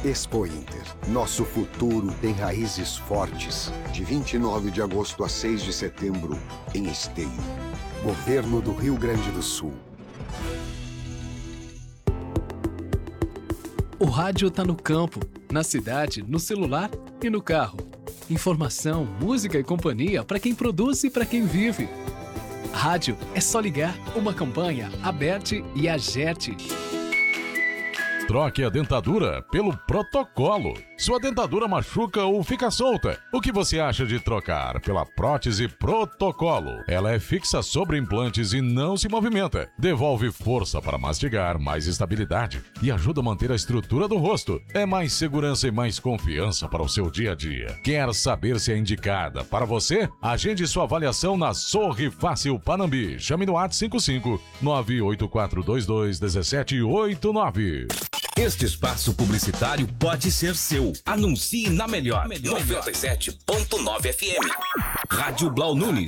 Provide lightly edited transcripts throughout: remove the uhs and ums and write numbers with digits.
Expo Inter. Nosso futuro tem raízes fortes. De 29 de agosto a 6 de setembro, em Esteio. Governo do Rio Grande do Sul. O rádio tá no campo, na cidade, no celular e no carro. Informação, música e companhia para quem produz e para quem vive. Rádio é só ligar. Uma campanha Aberte e Agerte. Troque a dentadura pelo Protocolo. Sua dentadura machuca ou fica solta. O que você acha de trocar pela prótese Protocolo? Ela é fixa sobre implantes e não se movimenta. Devolve força para mastigar, mais estabilidade e ajuda a manter a estrutura do rosto. É mais segurança e mais confiança para o seu dia a dia. Quer saber se é indicada para você? Agende sua avaliação na Sorri Fácil Panambi. Chame no WhatsApp 55 98422 1789. Este espaço publicitário pode ser seu. Anuncie na melhor. 97.9 FM. Rádio Blau Nunes.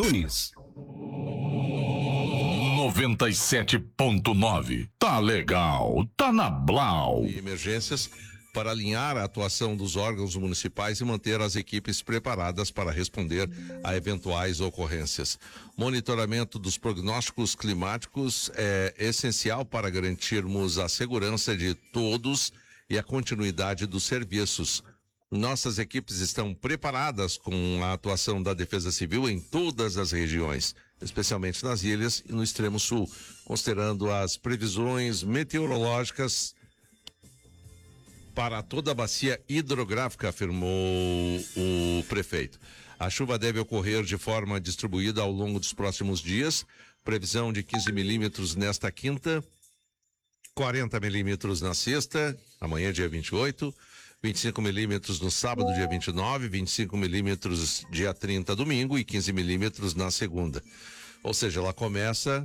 97.9. Tá legal. Tá na Blau. Emergências para alinhar a atuação dos órgãos municipais e manter as equipes preparadas para responder a eventuais ocorrências. Monitoramento dos prognósticos climáticos é essencial para garantirmos a segurança de todos e a continuidade dos serviços. Nossas equipes estão preparadas com a atuação da Defesa Civil em todas as regiões, especialmente nas ilhas e no extremo sul, considerando as previsões meteorológicas para toda a bacia hidrográfica, afirmou o prefeito. A chuva deve ocorrer de forma distribuída ao longo dos próximos dias. Previsão de 15 milímetros nesta quinta, 40 milímetros na sexta, amanhã dia 28, 25 milímetros no sábado dia 29, 25 milímetros dia 30 domingo e 15 milímetros na segunda. Ou seja, ela começa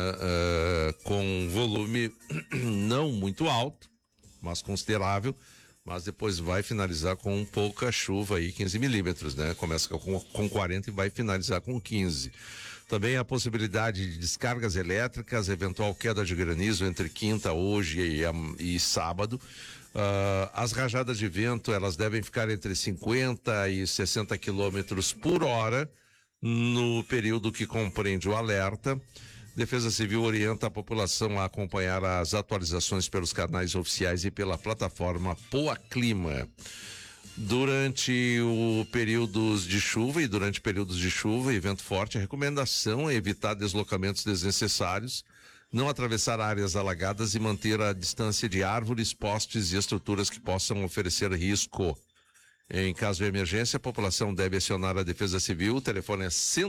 com um volume não muito alto, mas considerável, mas depois vai finalizar com pouca chuva aí, 15 milímetros, né? Começa com 40 e vai finalizar com 15. Também a possibilidade de descargas elétricas, eventual queda de granizo entre quinta, hoje e sábado. As rajadas de vento, elas devem ficar entre 50 e 60 quilômetros por hora no período que compreende o alerta. Defesa Civil orienta a população a acompanhar as atualizações pelos canais oficiais e pela plataforma Poa Clima. Durante períodos de chuva e vento forte, a recomendação é evitar deslocamentos desnecessários, não atravessar áreas alagadas e manter a distância de árvores, postes e estruturas que possam oferecer risco. Em caso de emergência, a população deve acionar a Defesa Civil, o telefone é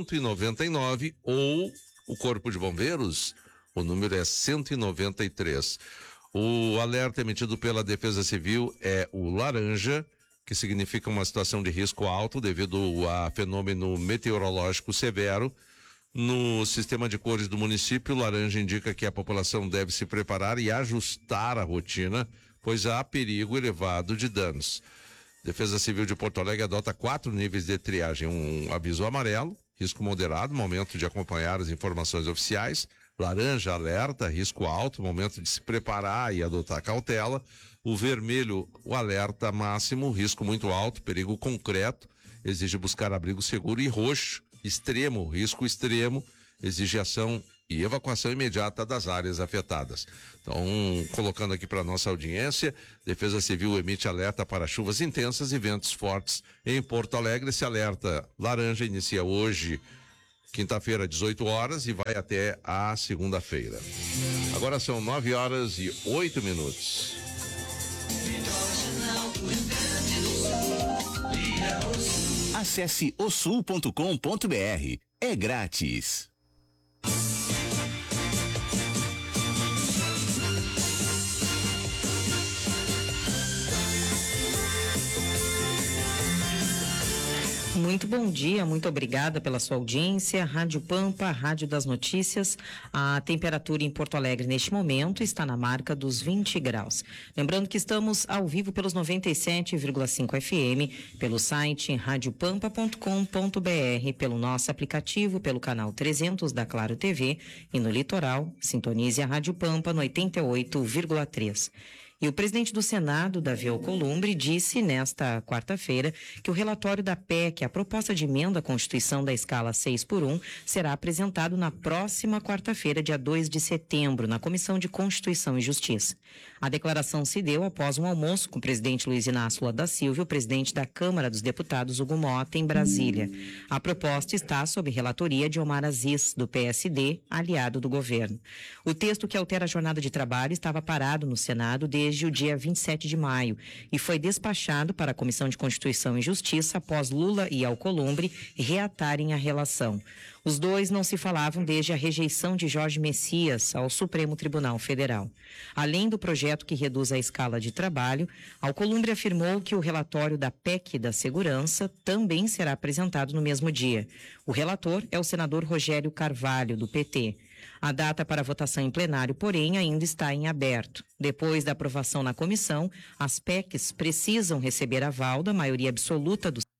199 ou o Corpo de Bombeiros, o número é 193. O alerta emitido pela Defesa Civil é o laranja, que significa uma situação de risco alto devido a fenômeno meteorológico severo. No sistema de cores do município, o laranja indica que a população deve se preparar e ajustar a rotina, pois há perigo elevado de danos. Defesa Civil de Porto Alegre adota 4 níveis de triagem: um aviso amarelo, risco moderado, momento de acompanhar as informações oficiais; laranja, alerta, risco alto, momento de se preparar e adotar cautela; o vermelho, o alerta máximo, risco muito alto, perigo concreto, exige buscar abrigo seguro; e roxo, extremo, risco extremo, exige ação e evacuação imediata das áreas afetadas. Então, colocando aqui para nossa audiência, Defesa Civil emite alerta para chuvas intensas e ventos fortes em Porto Alegre. Esse alerta laranja inicia hoje, quinta-feira, 18 horas, e vai até a segunda-feira. Agora são 9h08. Acesse osul.com.br. É grátis. Muito bom dia, muito obrigada pela sua audiência. Rádio Pampa, Rádio das Notícias. A temperatura em Porto Alegre neste momento está na marca dos 20 graus. Lembrando que estamos ao vivo pelos 97,5 FM, pelo site radiopampa.com.br, pelo nosso aplicativo, pelo canal 300 da Claro TV e no litoral, sintonize a Rádio Pampa no 88,3. E o presidente do Senado, Davi Alcolumbre, disse nesta quarta-feira que o relatório da PEC, a proposta de emenda à Constituição da escala 6x1, será apresentado na próxima quarta-feira, dia 2 de setembro, na Comissão de Constituição e Justiça. A declaração se deu após um almoço com o presidente Luiz Inácio Lula da Silva e o presidente da Câmara dos Deputados, Hugo Mota, em Brasília. A proposta está sob relatoria de Omar Aziz, do PSD, aliado do governo. O texto que altera a jornada de trabalho estava parado no Senado desde o dia 27 de maio e foi despachado para a Comissão de Constituição e Justiça após Lula e Alcolumbre reatarem a relação. Os dois não se falavam desde a rejeição de Jorge Messias ao Supremo Tribunal Federal. Além do projeto que reduz a escala de trabalho, Alcolumbre afirmou que o relatório da PEC da Segurança também será apresentado no mesmo dia. O relator é o senador Rogério Carvalho, do PT. A data para votação em plenário, porém, ainda está em aberto. Depois da aprovação na comissão, as PECs precisam receber aval da maioria absoluta dos